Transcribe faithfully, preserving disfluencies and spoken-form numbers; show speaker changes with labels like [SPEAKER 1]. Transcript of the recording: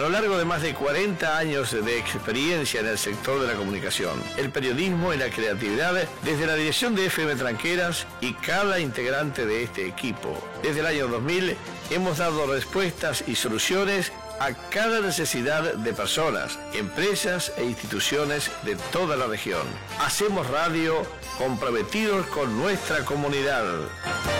[SPEAKER 1] lo largo de más de cuarenta años de experiencia en el sector de la comunicación, el periodismo y la creatividad, desde la dirección de F M Tranqueras y cada integrante de este equipo. Desde el año dos mil hemos dado respuestas y soluciones a cada necesidad de personas, empresas e instituciones de toda la región. Hacemos radio comprometidos con nuestra comunidad.